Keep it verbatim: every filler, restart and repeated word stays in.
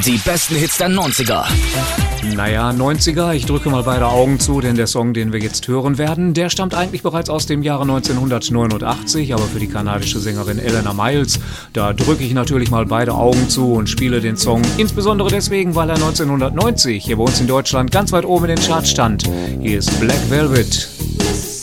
Die besten Hits der neunziger. Naja, neunziger, ich drücke mal beide Augen zu, denn der Song, den wir jetzt hören werden, der stammt eigentlich bereits aus dem Jahre neunzehnhundertneunundachtzig, aber für die kanadische Sängerin Eleanor Miles, da drücke ich natürlich mal beide Augen zu und spiele den Song insbesondere deswegen, weil er neunzehnhundertneunzig hier bei uns in Deutschland ganz weit oben in den Charts stand. Hier ist Black Velvet.